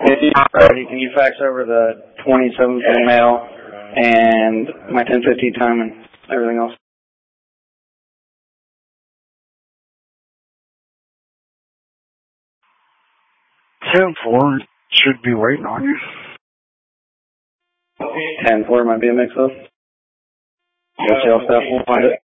Alrighty, can you fax over the 27th mail and my 10:50 time and everything else? 10-4 should be waiting on you. 10-4 might be a mix-up. What y'all staff will find it.